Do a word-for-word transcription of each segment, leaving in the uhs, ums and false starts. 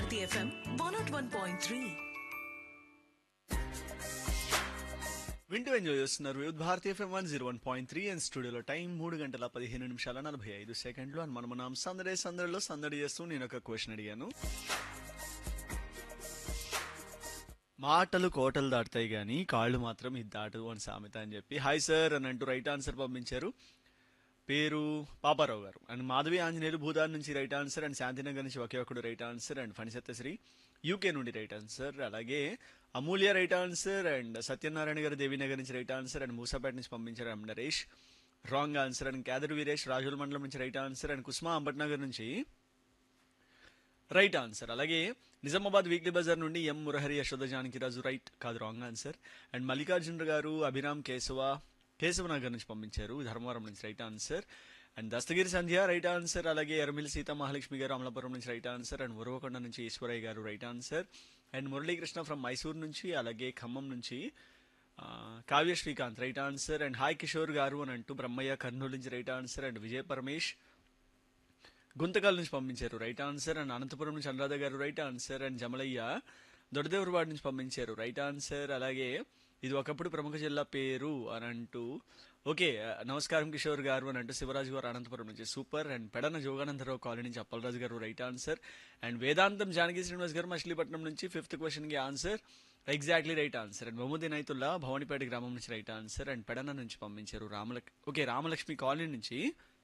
Bharati FM one not one point three. వింటూ enjoy చేస్తున్నారు వివిధ భారతీయ FM one zero one point three and స్టూడియోలో time మూడు గంటల పదిహేను నిమిషాల నలభై ఐదు సెకండ్లు అని మనం మనం సందడి సందడిలో సందడి చేస్తూ నేను ఒక క్వశ్చన్ అడిగాను. మాటలు కోటలు దాటుతాయి కానీ కాళ్ళు మాత్రం ఇది దాటదు అని సామెత అని చెప్పి హాయ్ సార్ అని అంటూ రైట్ ఆన్సర్ పంపించారు. పేరు పాపారావు గారు అండ్ మాధవి ఆంజనేయులు భూదాన్ నుంచి రైట్ ఆన్సర్ అండ్ శాంతినగర్ నుంచి ఒకే ఒకడు right answer and Phani Satyasri UK నుండి రైట్ ఆన్సర్. అలాగే అమూల్య రైట్ ఆన్సర్ అండ్ సత్యనారాయణ గారు దేవీనగర్ నుంచి రైట్ ఆన్సర్ అండ్ మూసాపేట నుంచి పంపించారు ఎం Naresh wrong answer and Kedar Veeresh రాజుల మండలం నుంచి రైట్ ఆన్సర్ అండ్ కుస్మా అంబట్నగర్ నుంచి రైట్ ఆన్సర్. అలాగే నిజామాబాద్ వీక్లీ బజార్ నుండి ఎం మురహరి యశోద జానకిరాజు రైట్ కాదు రాంగ్ ఆన్సర్ అండ్ మల్లికార్జున గారు అభిరామ్ కేశవ కేశవనగర్ నుంచి పంపించారు ధర్మవరం నుంచి right answer and Dastagiri Sandhya right answer. అలాగే ఎర్మిల్ సీతా మహాలక్ష్మి గారు అమలాపురం నుంచి రైట్ ఆన్సర్ అండ్ ఉరవకొండ నుంచి ఈశ్వరయ్య గారు right answer and Muralikrishna from Mysore నుంచి అలాగే ఖమ్మం నుంచి Kavya Srikanth right answer and hi Kishore గారు అని అంటూ బ్రహ్మయ్య కర్నూలు నుంచి right answer and Vijay Paramesh Guntakal నుంచి పంపించారు రైట్ ఆన్సర్ అండ్ అనంతపురం నుంచి అనురాధ గారు రైట్ ఆన్సర్ అండ్ జమలయ్య దొడదేవరవాడి నుంచి పంపించారు రైట్ ఆన్సర్. అలాగే ఇది ఒకప్పుడు ప్రముఖ జిల్లా పేరు అని అంటూ ఓకే నమస్కారం కిషోర్ గారు అని అంటూ శివరాజు గారు అనంతపురం నుంచి super and Pedana Jogananda Rao colony నుంచి అప్పలరాజు గారు రైట్ ఆన్సర్ అండ్ వేదాంతం జానకి శ్రీనివాస్ గారు మచిలీపట్నం నుంచి ఫిఫ్త్ క్వశ్చన్కి answer exactly right answer and Mohammed Inayatullah Bhavanipeta గ్రామం నుంచి రైట్ ఆన్సర్ అండ్ పెడన నుంచి పంపించారు రామలక్ ఓకే రామలక్ష్మి కాలనీ నుంచి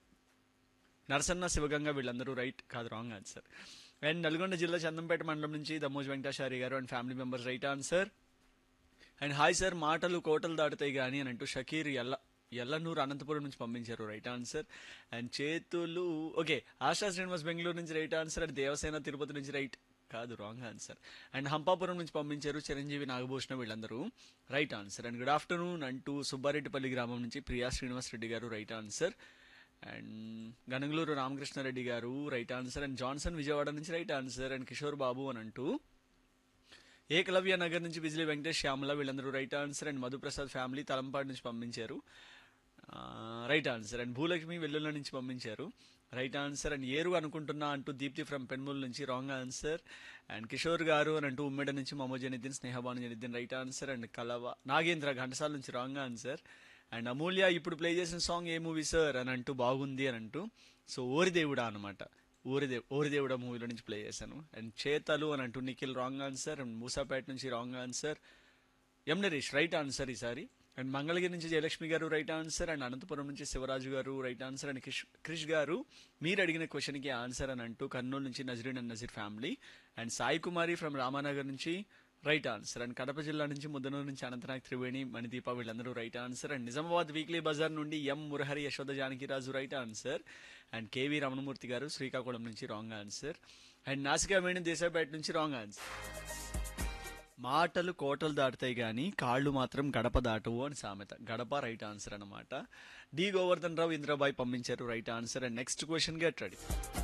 నరసన్న శివగంగా వీళ్ళందరూ రైట్ కాదు రాంగ్ ఆన్సర్ అండ్ నల్గొండ జిల్లా చందంపేట మండలం నుంచి దమ్మోజ్ వెంకటాచారి గారు and family members right answer and hi sir మాటలు కోటలు దాటుతాయి కానీ అని అంటూ షకీర్ ఎల్ల ఎల్లనూరు అనంతపురం నుంచి పంపించారు రైట్ ఆన్సర్ అండ్ చేతులు ఓకే ఆశా శ్రీనివాస్ బెంగళూరు నుంచి right answer and Devasena Tirupati నుంచి రైట్ కాదు రాంగ్ ఆన్సర్ అండ్ హంపాపురం నుంచి పంపించారు చిరంజీవి నాగభూషణ వీళ్ళందరూ right answer and good afternoon అంటూ సుబ్బారెడ్డిపల్లి గ్రామం నుంచి ప్రియా శ్రీనివాస్ రెడ్డి గారు right answer and Ganagaluru Ramakrishna Reddy గారు right answer and Johnson Vijayawada నుంచి right answer and Kishore Babu అని అంటూ ఏకలవ్య నగర్ నుంచి బిజిలీ వెంకటేష్ శ్యామల వీళ్ళందరూ right answer and Madhu Prasad family Talampadu నుంచి పంపించారు right answer and Bhulakshmi Vellulla నుంచి పంపించారు రైట్ ఆన్సర్ అండ్ ఏరు అనుకుంటున్నా అంటూ దీప్తి ఫ్రమ్ పెన్మూల్ నుంచి రాంగ్ ఆన్సర్ అండ్ కిషోర్ గారు అని అంటూ ఉమ్మెడ నుంచి మమో Janiddin Sneha Banu Janiddin right answer and కలవ నాగేంద్ర ఘంటసాల నుంచి రాంగ్ ఆన్సర్ అండ్ అమూల్య ఇప్పుడు ప్లే చేసిన సాంగ్ ఏ మూవీ సార్ అని అంటూ బాగుంది అని అంటూ సో ఓరిదేవుడా అనమాట ఓరిదే ఓరిదేవుడా మూవీలో నుంచి ప్లే చేశాను అండ్ చేతలు అని అంటూ Nikhil wrong answer and Moosapet నుంచి రాంగ్ ఆన్సర్ ఎం నరేష్ రైట్ ఆన్సర్ ఈసారి అండ్ మంగళగిరి నుంచి జయలక్ష్మి గారు రైట్ ఆన్సర్ అండ్ అనంతపురం నుంచి శివరాజు గారు right answer and Krish Krish గారు మీరు అడిగిన క్వశ్చన్కి ఆన్సర్ అని అంటూ కర్నూలు నుంచి Nazreen and Nazir family and Sai Kumari from Ramanagar నుంచి రైట్ ఆన్సర్ అండ్ కడప జిల్లా నుంచి ముద్దనూరు నుంచి అనంతనాగ్ త్రివేణి మణిదీప వీళ్ళందరూ right answer and Nizamabad weekly Bazar నుండి ఎం Murahari Yashoda Janakiraju right answer and KV Ramanamurthy గారు శ్రీకాకుళం నుంచి రాంగ్ ఆన్సర్ అండ్ నాసికా వేణు దేశాపేట నుంచి రాంగ్ ఆన్సర్. మాటలు కోటలు దాటుతాయి కానీ కాళ్ళు మాత్రం గడప దాటవు అని సామెత గడప రైట్ ఆన్సర్ అనమాట. డి గోవర్ధన్ రావు ఇంద్రబాయ్ పంపించారు right answer and next question get ready.